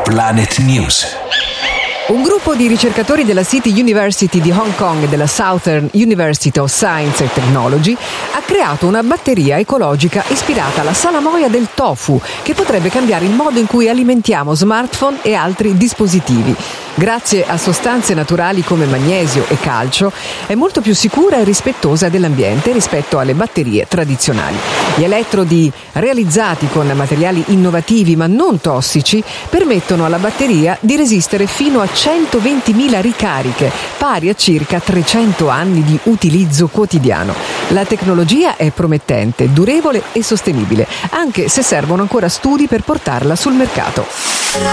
Planet News. Un gruppo di ricercatori della City University di Hong Kong e della Southern University of Science and Technology ha creato una batteria ecologica ispirata alla salamoia del tofu, che potrebbe cambiare il modo in cui alimentiamo smartphone e altri dispositivi. Grazie a sostanze naturali come magnesio e calcio, è molto più sicura e rispettosa dell'ambiente rispetto alle batterie tradizionali. Gli elettrodi, realizzati con materiali innovativi ma non tossici, permettono alla batteria di resistere fino a 120.000 ricariche, pari a circa 300 anni di utilizzo quotidiano. La tecnologia è promettente, durevole e sostenibile, anche se servono ancora studi per portarla sul mercato.